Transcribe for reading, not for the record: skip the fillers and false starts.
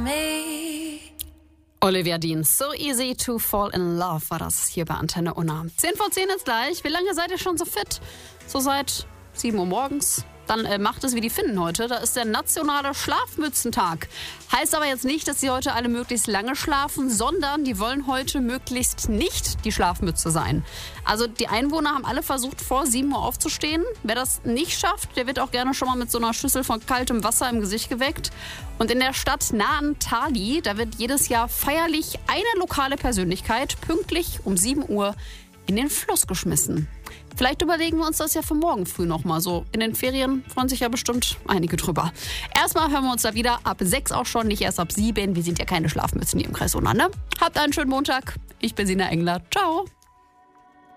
me. Olivia Dean, So Easy to Fall in Love war das hier bei Antenne Unna. 10 vor 10 ist gleich. Wie lange seid ihr schon so fit? So seit 7 Uhr morgens? Dann macht es wie die Finnen heute. Da ist der nationale Schlafmützentag. Heißt aber jetzt nicht, dass sie heute alle möglichst lange schlafen, sondern die wollen heute möglichst nicht die Schlafmütze sein. Also die Einwohner haben alle versucht, vor 7 Uhr aufzustehen. Wer das nicht schafft, der wird auch gerne schon mal mit so einer Schüssel von kaltem Wasser im Gesicht geweckt. Und in der Stadt Naantali, da wird jedes Jahr feierlich eine lokale Persönlichkeit pünktlich um 7 Uhr in den Fluss geschmissen. Vielleicht überlegen wir uns das ja für morgen früh nochmal so. In den Ferien freuen sich ja bestimmt einige drüber. Erstmal hören wir uns da wieder ab 6 auch schon, nicht erst ab 7. Wir sind ja keine Schlafmützen hier im Kreis Unna, ne? Habt einen schönen Montag. Ich bin Sina Engler. Ciao.